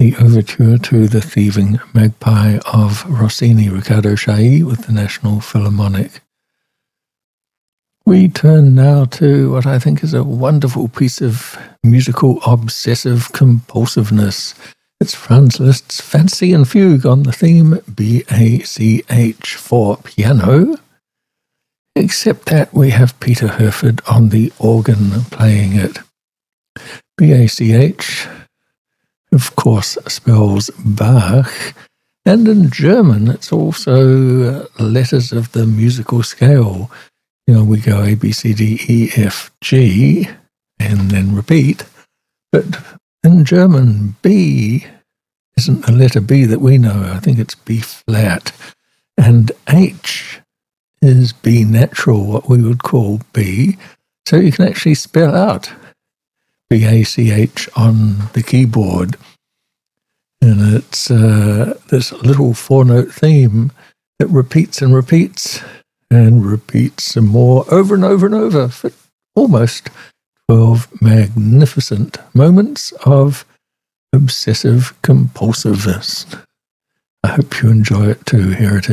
the overture to The Thieving Magpie of Rossini, Riccardo Chailly with the National Philharmonic. We turn now to what I think is a wonderful piece of musical obsessive compulsiveness. It's Franz Liszt's Fantasy and Fugue on the theme BACH for piano, except that we have Peter Herford on the organ playing it. BACH, of course, spells Bach, and in German it's also letters of the musical scale. You know, we go A, B, C, D, E, F, G, and then repeat. But in German, B isn't the letter B that we know. I think it's B flat. And H is B natural, what we would call B. So you can actually spell out BACH on the keyboard. And it's this little four-note theme that repeats and repeats and repeats some more over and over and over for almost 12 magnificent moments of obsessive compulsiveness. I hope you enjoy it too. Here it is.